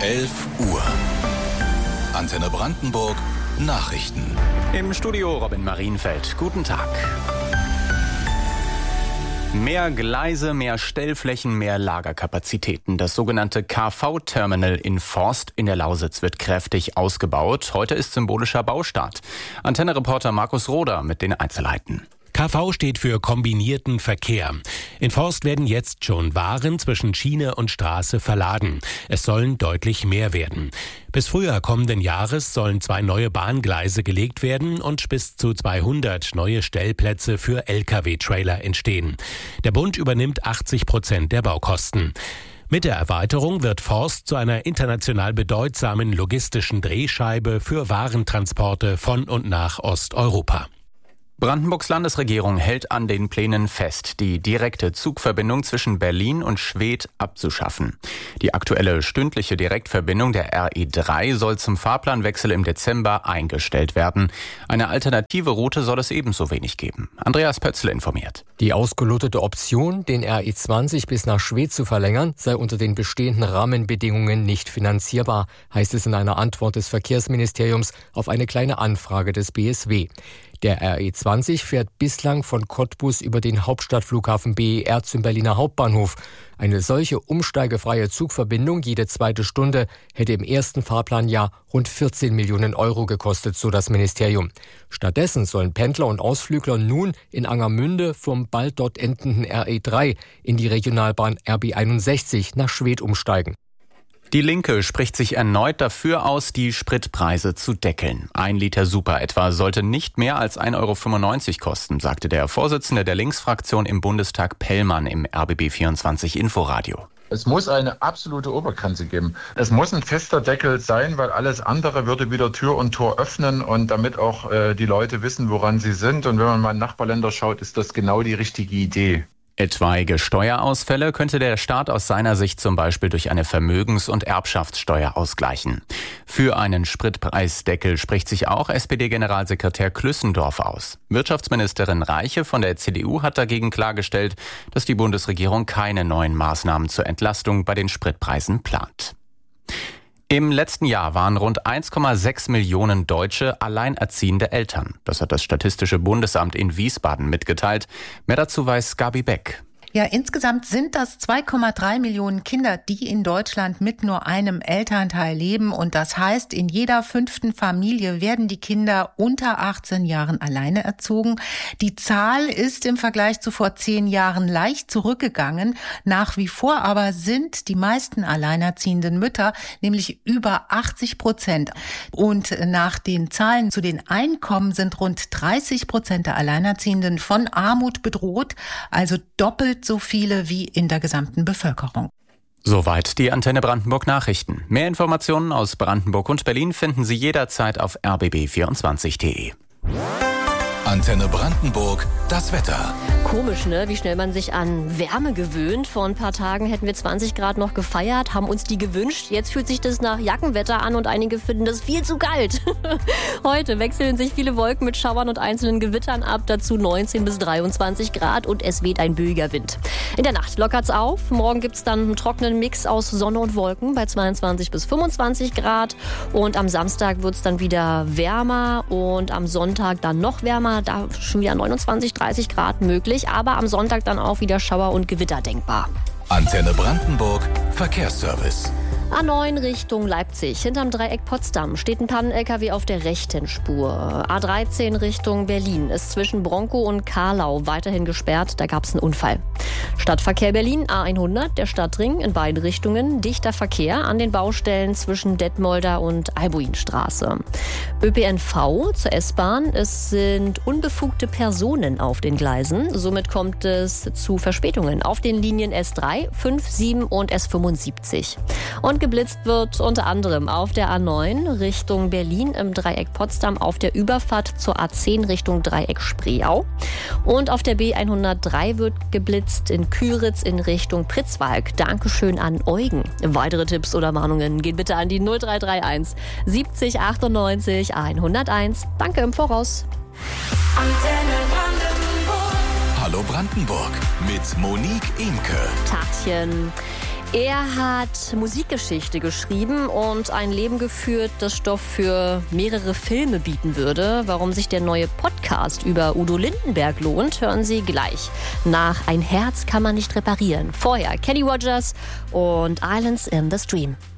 11 Uhr. Antenne Brandenburg Nachrichten. Im Studio Robin Marienfeld. Guten Tag. Mehr Gleise, mehr Stellflächen, mehr Lagerkapazitäten. Das sogenannte KV-Terminal in Forst in der Lausitz wird kräftig ausgebaut. Heute ist symbolischer Baustart. Antenne-Reporter Markus Roder mit den Einzelheiten. KV steht für kombinierten Verkehr. In Forst werden jetzt schon Waren zwischen Schiene und Straße verladen. Es sollen deutlich mehr werden. Bis Frühjahr kommenden Jahres sollen 2 neue Bahngleise gelegt werden und bis zu 200 neue Stellplätze für Lkw-Trailer entstehen. Der Bund übernimmt 80% der Baukosten. Mit der Erweiterung wird Forst zu einer international bedeutsamen logistischen Drehscheibe für Warentransporte von und nach Osteuropa. Brandenburgs Landesregierung hält an den Plänen fest, die direkte Zugverbindung zwischen Berlin und Schwedt abzuschaffen. Die aktuelle stündliche Direktverbindung der RE3 soll zum Fahrplanwechsel im Dezember eingestellt werden. Eine alternative Route soll es ebenso wenig geben. Andreas Pötzl informiert. Die ausgelotete Option, den RE20 bis nach Schwedt zu verlängern, sei unter den bestehenden Rahmenbedingungen nicht finanzierbar, heißt es in einer Antwort des Verkehrsministeriums auf eine kleine Anfrage des BSW. Der RE20 fährt bislang von Cottbus über den Hauptstadtflughafen BER zum Berliner Hauptbahnhof. Eine solche umsteigefreie Zugverbindung jede zweite Stunde hätte im ersten Fahrplanjahr rund 14 Millionen Euro gekostet, so das Ministerium. Stattdessen sollen Pendler und Ausflügler nun in Angermünde vom bald dort endenden RE3 in die Regionalbahn RB61 nach Schwedt umsteigen. Die Linke spricht sich erneut dafür aus, die Spritpreise zu deckeln. 1 Liter Super etwa sollte nicht mehr als 1,95 € kosten, sagte der Vorsitzende der Linksfraktion im Bundestag Pellmann im RBB24 Inforadio. Es muss eine absolute Obergrenze geben. Es muss ein fester Deckel sein, weil alles andere würde wieder Tür und Tor öffnen und damit auch die Leute wissen, woran sie sind. Und wenn man mal in Nachbarländer schaut, ist das genau die richtige Idee. Etwaige Steuerausfälle könnte der Staat aus seiner Sicht zum Beispiel durch eine Vermögens- und Erbschaftssteuer ausgleichen. Für einen Spritpreisdeckel spricht sich auch SPD-Generalsekretär Klüssendorf aus. Wirtschaftsministerin Reiche von der CDU hat dagegen klargestellt, dass die Bundesregierung keine neuen Maßnahmen zur Entlastung bei den Spritpreisen plant. Im letzten Jahr waren rund 1,6 Millionen Deutsche alleinerziehende Eltern. Das hat das Statistische Bundesamt in Wiesbaden mitgeteilt. Mehr dazu weiß Gabi Beck. Ja, insgesamt sind das 2,3 Millionen Kinder, die in Deutschland mit nur einem Elternteil leben. Und das heißt, in jeder 5. Familie werden die Kinder unter 18 Jahren alleine erzogen. Die Zahl ist im Vergleich zu vor 10 Jahren leicht zurückgegangen. Nach wie vor aber sind die meisten alleinerziehenden Mütter, nämlich über 80%. Und nach den Zahlen zu den Einkommen sind rund 30% der Alleinerziehenden von Armut bedroht, also doppelt so viele wie in der gesamten Bevölkerung. Soweit die Antenne Brandenburg Nachrichten. Mehr Informationen aus Brandenburg und Berlin finden Sie jederzeit auf rbb24.de. Antenne Brandenburg, das Wetter. Komisch, ne? Wie schnell man sich an Wärme gewöhnt. Vor ein paar Tagen hätten wir 20 Grad noch gefeiert, haben uns die gewünscht. Jetzt fühlt sich das nach Jackenwetter an und einige finden das viel zu kalt. Heute wechseln sich viele Wolken mit Schauern und einzelnen Gewittern ab. Dazu 19 bis 23 Grad und es weht ein böiger Wind. In der Nacht lockert's auf. Morgen gibt's dann einen trockenen Mix aus Sonne und Wolken bei 22 bis 25 Grad. Und am Samstag wird's dann wieder wärmer und am Sonntag dann noch wärmer. Da schon wieder 29, 30 Grad möglich, aber am Sonntag dann auch wieder Schauer und Gewitter denkbar. Antenne Brandenburg, Verkehrsservice. A9 Richtung Leipzig. Hinterm Dreieck Potsdam steht ein Pannen-LKW auf der rechten Spur. A13 Richtung Berlin ist zwischen Bronkow und Carlau weiterhin gesperrt. Da gab es einen Unfall. Stadtverkehr Berlin, A100, der Stadtring in beiden Richtungen. Dichter Verkehr an den Baustellen zwischen Detmolder und Albuinstraße. ÖPNV zur S-Bahn. Es sind unbefugte Personen auf den Gleisen. Somit kommt es zu Verspätungen auf den Linien S3, 5, 7 und S75. Und geblitzt wird unter anderem auf der A9 Richtung Berlin im Dreieck Potsdam auf der Überfahrt zur A10 Richtung Dreieck Spreeau. Und auf der B103 wird geblitzt in Küritz in Richtung Pritzwalk. Dankeschön an Eugen. Weitere Tipps oder Warnungen gehen bitte an die 0331 70 98 101. Danke im Voraus. Antenne Brandenburg. Hallo Brandenburg mit Monique Imke. Tagchen. Er hat Musikgeschichte geschrieben und ein Leben geführt, das Stoff für mehrere Filme bieten würde. Warum sich der neue Podcast über Udo Lindenberg lohnt, hören Sie gleich. Nach Ein Herz kann man nicht reparieren. Vorher Kenny Rogers und Islands in the Stream.